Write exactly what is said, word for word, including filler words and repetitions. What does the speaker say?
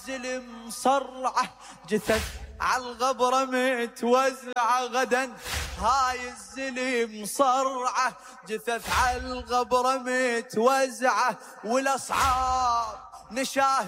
الزلم صرعه جثث عالغبرة متوزعة غدا. هاي الزلم صرعه جثث عالغبرة متوزعة، والأصعاب نشاهد